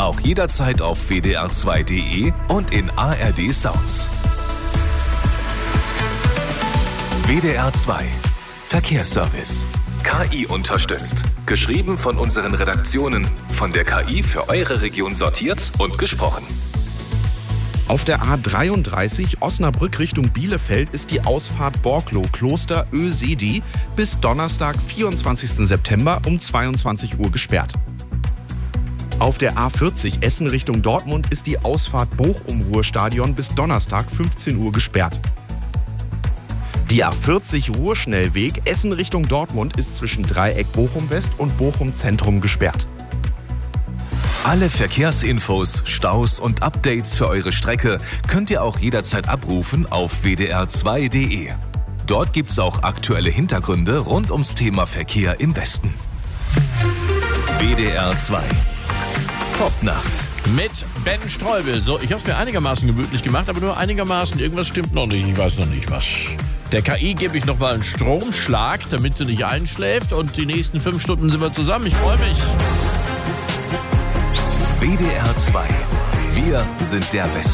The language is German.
auch jederzeit auf wdr2.de und in ARD Sounds. WDR 2 Verkehrsservice. KI unterstützt. Geschrieben von unseren Redaktionen, von der KI für eure Region sortiert und gesprochen. Auf der A33 Osnabrück Richtung Bielefeld ist die Ausfahrt Borklo-Kloster Ösedi bis Donnerstag, 24. September um 22 Uhr gesperrt. Auf der A40 Essen Richtung Dortmund ist die Ausfahrt Bochum-Ruhrstadion bis Donnerstag, 15 Uhr gesperrt. Die A40 Ruhrschnellweg Essen Richtung Dortmund ist zwischen Dreieck Bochum West und Bochum Zentrum gesperrt. Alle Verkehrsinfos, Staus und Updates für eure Strecke könnt ihr auch jederzeit abrufen auf wdr2.de. Dort gibt's auch aktuelle Hintergründe rund ums Thema Verkehr im Westen. WDR 2 Popnacht mit Ben Streubel. So, ich habe es mir einigermaßen gemütlich gemacht, aber nur einigermaßen. Irgendwas stimmt noch nicht. Ich weiß noch nicht was. Der KI gebe ich noch mal einen Stromschlag, damit sie nicht einschläft. Und die nächsten 5 Stunden sind wir zusammen. Ich freue mich. WDR 2. Wir sind der Westen.